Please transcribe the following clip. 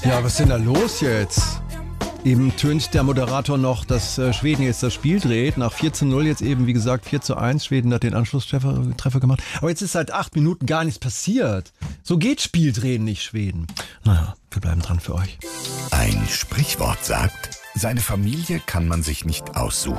Ja, was ist denn da los jetzt? Eben tönt der Moderator noch, dass Schweden jetzt das Spiel dreht. Nach 4:0 jetzt eben, wie gesagt, 4:1. Schweden hat den Anschlusstreffer gemacht. Aber jetzt ist seit 8 Minuten gar nichts passiert. So geht Spieldrehen nicht, Schweden. Naja, wir bleiben dran für euch. Ein Sprichwort sagt, seine Familie kann man sich nicht aussuchen.